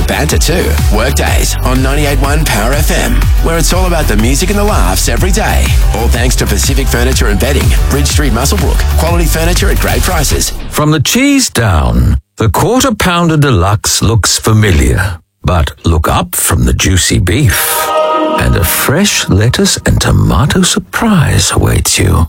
banter too. Workdays on 98.1 Power FM, where it's all about the music and the laughs every day. All thanks to Pacific Furniture and Bedding, Bridge Street, Muswellbrook. Quality furniture at great prices. From the cheese down, the Quarter Pounder Deluxe looks familiar. But look up from the juicy beef, and a fresh lettuce and tomato surprise awaits you.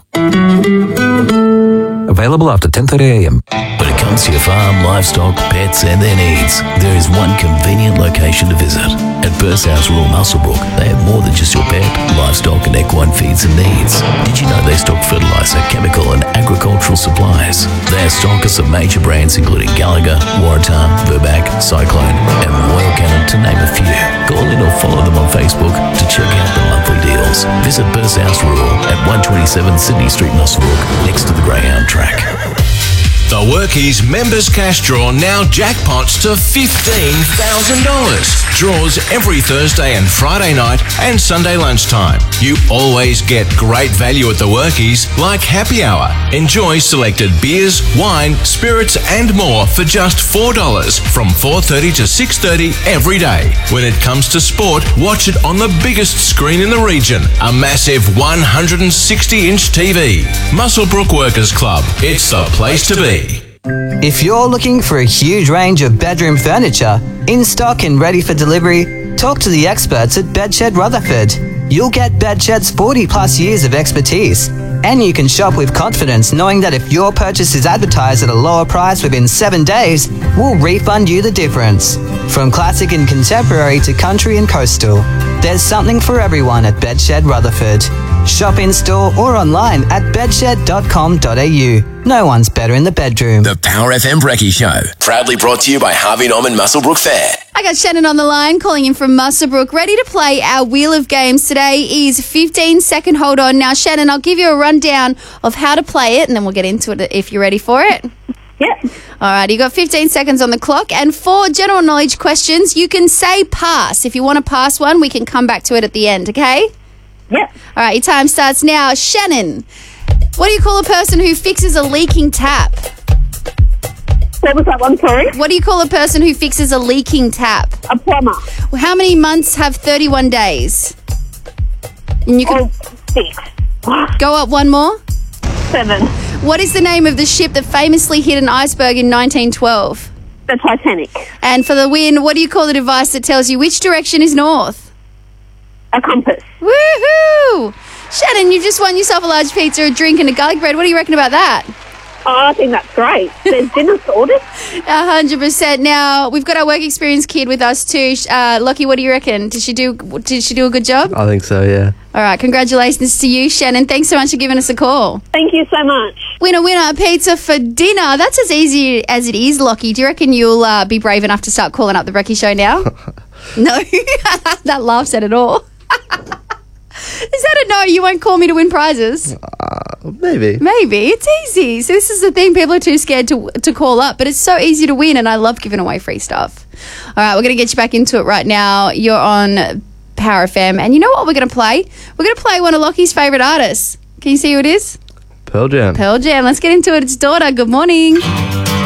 Available after 10:30 a.m. When it comes to your farm, livestock, pets and their needs, there is one convenient location to visit. At Burshouse Rural Muswellbrook, they have more than just your pet, livestock and equine feeds and needs. Did you know they stock fertiliser, chemical and agricultural supplies? They are stockers of major brands including Gallagher, Waratah, Verbac, Cyclone and Royal Canin, to name a few. Call in or follow them on Facebook to check out the monthly deals. Visit Burshouse Rural at 127 Sydney Street, Muswellbrook, next to the Greyhound track. The Workies Members Cash Draw now jackpots to $15,000. Draws every Thursday and Friday night and Sunday lunchtime. You always get great value at the Workies, like happy hour. Enjoy selected beers, wine, spirits and more for just $4 from 4:30 to 6:30 every day. When it comes to sport, watch it on the biggest screen in the region, a massive 160-inch TV. Muswellbrook Workers Club. It's the place to be. If you're looking for a huge range of bedroom furniture, in stock and ready for delivery, talk to the experts at Bedshed Rutherford. You'll get Bedshed's 40 plus years of expertise, and you can shop with confidence knowing that if your purchase is advertised at a lower price within 7 days, we'll refund you the difference. From classic and contemporary to country and coastal, there's something for everyone at Bedshed Rutherford. Shop in store or online at bedshed.com.au. No one's better in the bedroom. The Power FM Brekkie Show, proudly brought to you by Harvey Norman Muswellbrook Fair. I got Shannon on the line, calling in from Muswellbrook, ready to play our Wheel of Games. Today is 15-second hold on. Now, Shannon, I'll give you a rundown of how to play it, and then we'll get into it if you're ready for it. Yep. All right, you got 15 seconds on the clock, and for general knowledge questions, you can say pass. If you want to pass one, we can come back to it at the end, okay? Yep. All right, your time starts now. Shannon, what do you call a person who fixes a leaking tap? What was that one, sorry? What do you call a person who fixes a leaking tap? A plumber. How many months have 31 days? And you can 6. go up one more. 7. What is the name of the ship that famously hit an iceberg in 1912? The Titanic. And for the win, what do you call the device that tells you which direction is north? A compass. Woohoo! Shannon, you've just won yourself a large pizza, a drink and a garlic bread. What do you reckon about that? Oh, I think that's great. There's dinner sorted. 100%. Now, we've got our work experience kid with us too. Lockie, what do you reckon? Did she do a good job? I think so, yeah. All right, congratulations to you, Shannon. Thanks so much for giving us a call. Thank you so much. Winner, pizza for dinner. That's as easy as it is, Lockie. Do you reckon you'll be brave enough to start calling up the Brekkie Show now? No? That laugh said it all. Is that a no? You won't call me to win prizes? Maybe. Maybe. It's easy. So this is the thing. People are too scared to call up, but it's so easy to win, and I love giving away free stuff. All right, we're going to get you back into it right now. You're on Power FM, and you know what we're going to play? We're going to play one of Lockie's favourite artists. Can you see who it is? Pearl Jam. Pearl Jam. Let's get into it. It's Daughter. Good morning.